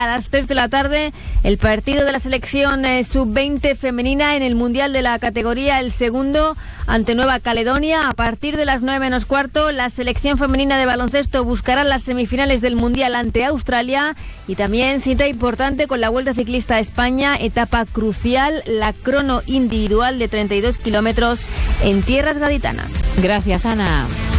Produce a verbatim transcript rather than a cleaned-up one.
A las tres de la tarde, el partido de la selección eh, sub veinte femenina en el Mundial de la categoría, el segundo ante Nueva Caledonia. A partir de las nueve menos cuarto, la selección femenina de baloncesto buscará las semifinales del Mundial ante Australia. Y también cita importante con la Vuelta Ciclista a España, etapa crucial, la crono individual de treinta y dos kilómetros en tierras gaditanas. Gracias, Ana.